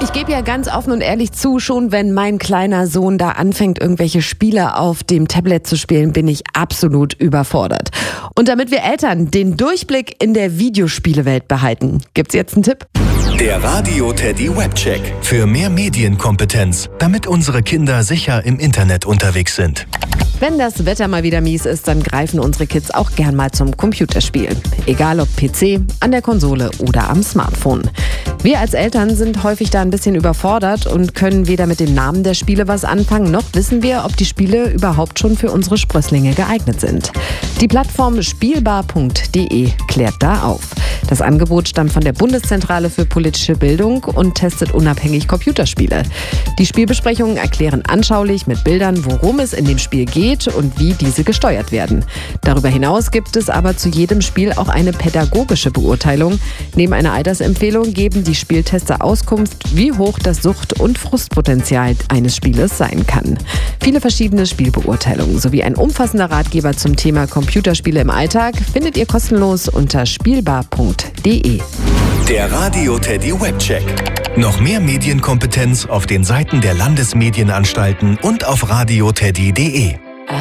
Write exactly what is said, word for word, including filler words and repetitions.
Ich gebe ja ganz offen und ehrlich zu, schon wenn mein kleiner Sohn da anfängt, irgendwelche Spiele auf dem Tablet zu spielen, bin ich absolut überfordert. Und damit wir Eltern den Durchblick in der Videospielewelt behalten, gibt's jetzt einen Tipp? Der Radio Teddy Webcheck. Für mehr Medienkompetenz, damit unsere Kinder sicher im Internet unterwegs sind. Wenn das Wetter mal wieder mies ist, dann greifen unsere Kids auch gern mal zum Computerspiel. Egal ob P C, an der Konsole oder am Smartphone. Wir als Eltern sind häufig da ein bisschen überfordert und können weder mit den Namen der Spiele was anfangen, noch wissen wir, ob die Spiele überhaupt schon für unsere Sprösslinge geeignet sind. Die Plattform spielbar punkt de klärt da auf. Das Angebot stammt von der Bundeszentrale für politische Bildung und testet unabhängig Computerspiele. Die Spielbesprechungen erklären anschaulich mit Bildern, worum es in dem Spiel geht und wie diese gesteuert werden. Darüber hinaus gibt es aber zu jedem Spiel auch eine pädagogische Beurteilung. Neben einer Altersempfehlung geben die Spieltester Auskunft, wie hoch das Sucht- und Frustpotenzial eines Spieles sein kann. Viele verschiedene Spielbeurteilungen sowie ein umfassender Ratgeber zum Thema Computerspiele im Alltag findet ihr kostenlos unter spielbar punkt de. Der Radio Teddy Webcheck. Noch mehr Medienkompetenz auf den Seiten der Landesmedienanstalten und auf radio teddy punkt de.